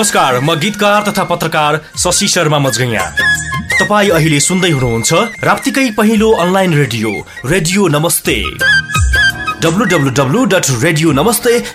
नमस्कार, म गीतकार तथा पत्रकार शशि शर्मा मजगैया। तपाईँ अहिले सुन्दै हुनुहुन्छ राप्तीकै पहिलो अनलाइन रेडियो नमस्ते। www.radionamaste